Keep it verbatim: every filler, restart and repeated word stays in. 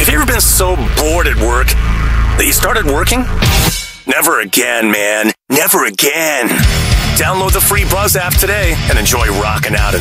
Have you ever been so bored at work that you started working? Never again, man. Never again. Download the free Buzz app today and enjoy rocking out in